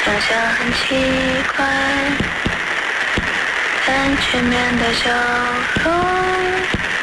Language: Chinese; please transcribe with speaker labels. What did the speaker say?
Speaker 1: 想象很奇怪，但却面带笑容。